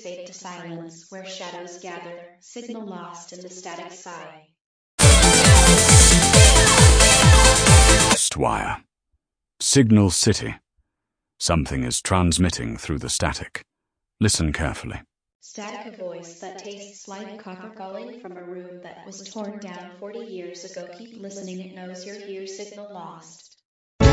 fade to silence, where shadows gather, signal lost in the static sigh. Wire. Signal City. Something is transmitting through the static. Listen carefully. Static, a voice that tastes like copper calling from a room that was torn down 40 years ago. Keep listening, it knows you're here. Signal lost.